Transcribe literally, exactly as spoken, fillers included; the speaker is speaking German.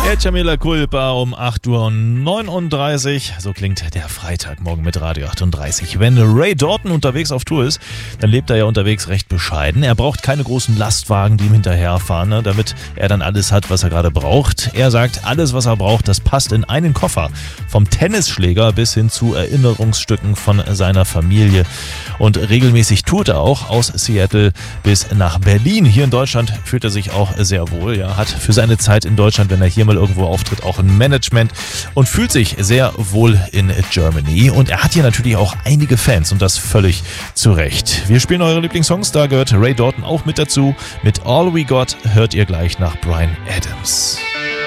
Echa Mea Culpa um acht Uhr neununddreißig. So klingt der Freitagmorgen mit Radio achtunddreißig. Wenn Ray Dalton unterwegs auf Tour ist, dann lebt er ja unterwegs recht bescheiden. Er braucht keine großen Lastwagen, die ihm hinterherfahren, ne, damit er dann alles hat, was er gerade braucht. Er sagt, alles, was er braucht, das passt in einen Koffer. Vom Tennisschläger bis hin zu Erinnerungsstücken von seiner Familie. Und regelmäßig tourt er auch aus Seattle bis nach Berlin. Hier in Deutschland fühlt er sich auch sehr wohl. Er hat für seine Zeit in Deutschland, wenn er hier mal irgendwo auftritt, auch ein Management und fühlt sich sehr wohl in Germany. Und er hat hier natürlich auch einige Fans und das völlig zu Recht. Wir spielen eure Lieblingssongs, da gehört Ray Dalton auch mit dazu. Mit All We Got hört ihr gleich nach Bryan Adams.